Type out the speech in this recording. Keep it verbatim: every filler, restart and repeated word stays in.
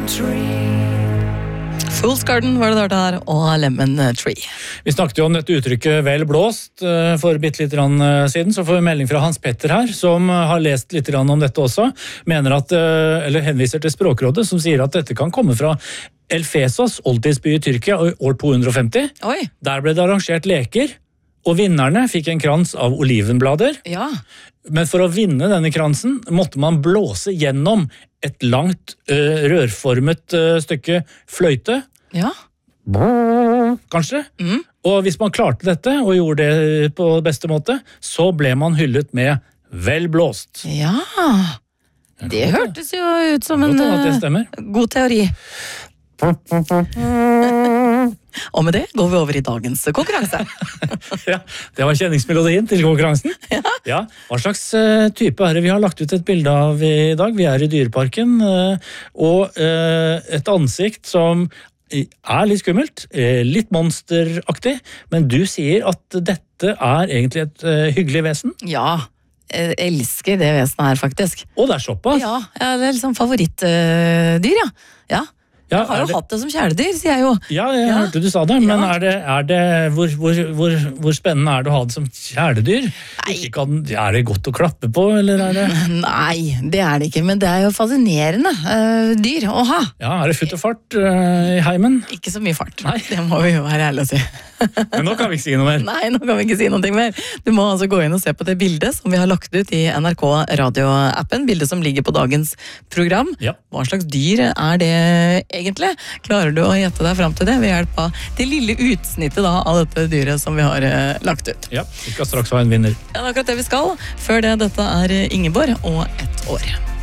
Fool's Garden var det der der, og Lemon Tree. Vi snakket jo om dette uttrykket vel blåst for bitte litt siden, så får vi melding fra Hans Petter her, som har lest litt om dette også, mener at, eller henviser til Språkrådet, som sier at dette kan komme fra Elfesos, oldtidsby i Tyrkia, år to hundre og femti. Oi. Der ble det arrangert leker, og vinnerne fikk en krans av olivenblader. Ja. Men for å vinne denne kransen måtte man blåse gjennom et langt uh, rørformet uh, stykke fløyte. Ja. Kanskje. Mm. Og hvis man klarte dette og gjorde det på beste måte, så ble man hyllet med vel blåst. Ja. Det hørtes jo ut som en uh, god teori. Og med det går vi over i dagens konkurranse. Ja, det var kjenningsmelodien til konkurransen. Ja. Ja, hva slags uh, type er det vi har lagt ut et bilde av i dag? Vi er i Dyreparken, uh, og uh, et ansikt som er litt skummelt, uh, litt monsteraktig, men du sier at dette er egentlig et uh, hyggelig vesen? Ja, jeg elsker det vesenet her faktisk. Og det er såpass? Ja, det er liksom favorittdyr, ja. Ja. Ja, jeg har jo det... hatt det som kjæledyr, sier jeg jo. Ja, jeg ja. hørte du sa det, men ja. er det, er det hvor, hvor, hvor, hvor spennende er det å ha det som kjæledyr? Nei. Kan, er det godt å klappe på, eller er det? Nei, det er det ikke, men det er jo fascinerende uh, dyr å ha. Ja, er det futt og fart uh, i heimen? Ikke så mye fart, Nei. Det må vi jo være ærlig å si. Men nå kan vi ikke si noe mer. Nei, nå kan vi ikke si noe mer. Du må altså gå inn og se på det bildet som vi har lagt ut i N R K radioappen, bildet som ligger på dagens program. Ja. Hva slags dyr er det egentlig? Klarer du å gjette deg frem til det ved hjelp av det lille utsnittet da, av dette dyret som vi har uh, lagt ut? Ja, vi skal straks ha en vinner. Ja, det er akkurat det vi skal. Før det, dette er Ingeborg og ett år.